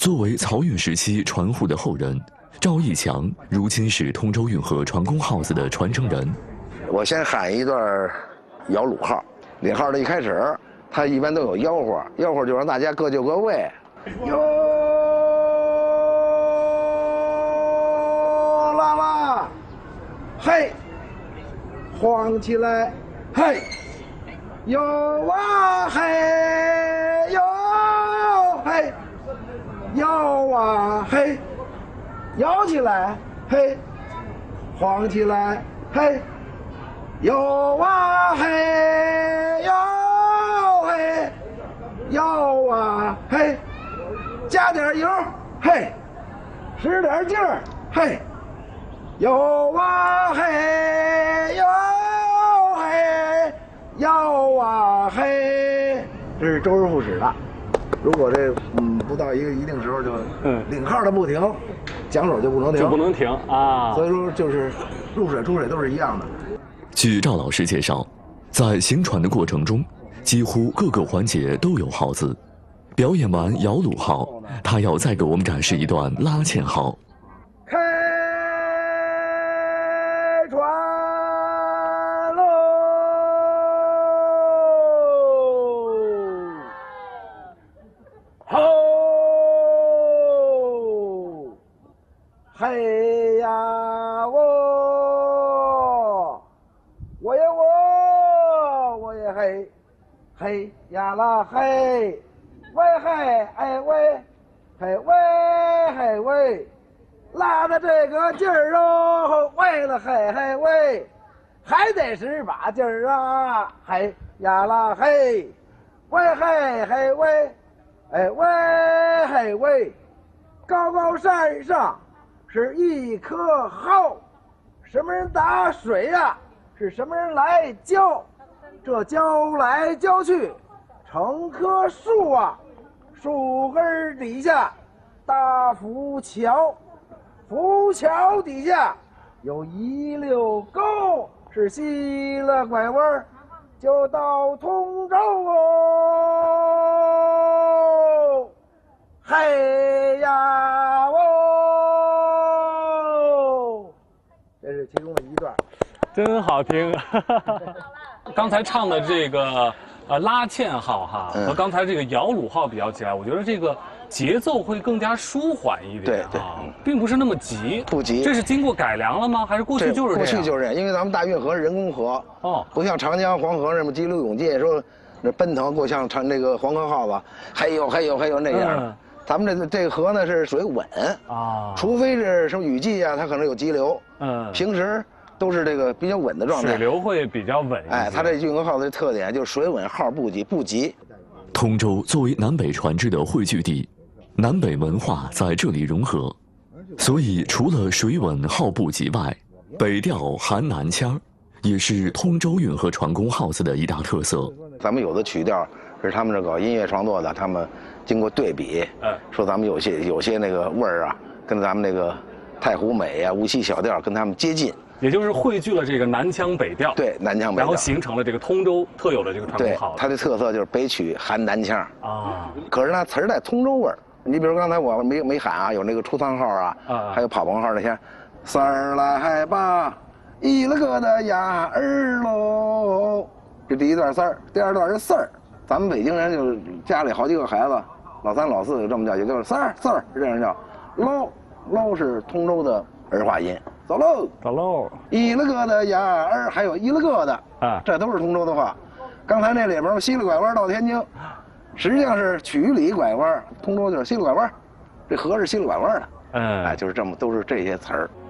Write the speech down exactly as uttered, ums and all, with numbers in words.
作为漕运时期船户的后人，赵义强如今是通州运河船工号子的传承人。 我先喊一段摇橹号，领号的一开始，他一般都有吆喝，吆喝就让大家各就各位。哟啦啦，嘿，晃起来，嘿，哟啊嘿，哟嘿，摇啊嘿，摇起来，嘿，晃起来，嘿，摇啊嘿，摇嘿，摇啊嘿，加点油，嘿，使点劲儿，嘿，摇啊嘿，摇嘿，摇啊嘿，这是周师傅使的。如果这嗯不到一个一定时候就嗯领号的不停，桨手就不能停， 就不能停啊。 所以说就是入水出水都是一样的。 据赵老师介绍，在行船的过程中，几乎各个环节都有号子。表演完摇橹号，他要再给我们展示一段拉纤号。 开船喽！吼！嘿呀我，我也我，我也嘿，嘿呀啦嘿，喂嘿哎喂，嘿喂嘿喂，拉的这个劲儿哦，为了嘿嘿喂，还得使把劲儿啊，嘿呀啦嘿，喂嘿嘿喂，哎喂嘿喂，高高山上是一棵蒿，什么人打水呀、啊？是什么人来浇？这浇来浇去，成棵树啊！树根底下搭浮桥，浮桥底下有一溜沟，是西了拐弯就到通州哦。嘿呀哦，这是其中的一段， 真好听。刚才唱的这个呃拉纤号哈， 嗯、 和刚才这个摇橹号比较起来，我觉得这个节奏会更加舒缓一点， 对对、 啊，并不是那么急， 不急。 这是经过改良了吗？还是过去就是这样？ 过去就是这样，因为咱们大运河是人工河，哦，不像长江、黄河那么急流勇进，说那奔腾过像长那个黄河号子，嘿呦嘿呦嘿呦那样。嗯、咱们这个这个河呢是水稳啊，除非是什么雨季啊，它可能有急流，嗯，平时都是这个比较稳的状态， 水流会比较稳。 哎，它这运河号的特点就是水稳号不急，不急。 通州作为南北船只的汇聚地，南北文化在这里融合，所以除了水稳号不急外，北调含南腔也是通州运河船工号子的一大特色。 咱们有的曲调是他们这搞音乐创作的，他们经过对比，嗯，说咱们有些有些那个味儿啊，跟咱们那个太湖美啊、无锡小调跟他们接近。 也就是汇聚了这个南腔北调， 对，南腔北调， 然后形成了这个通州特有的这个船工号子。 对，它的特色就是北曲含南腔啊， 可是呢词儿带通州味儿。你比如刚才我没没喊啊，有那个出舱号啊，啊还有跑棚号那些，三儿来吧，一了个的呀儿喽，这第一段三儿，第二段是四儿。咱们北京人就家里好几个孩子，老三老四就这么叫，也就是三儿四儿这样叫。喽喽是通州的儿化音。走喽， 走喽！ 一了个的呀儿，还有一了个的啊，这都是通州的话。刚才那里边西了拐弯到天津，实际上是曲里拐弯，通州就是西了拐弯，这河是西了拐弯的。嗯，哎，就是这么都是这些词儿。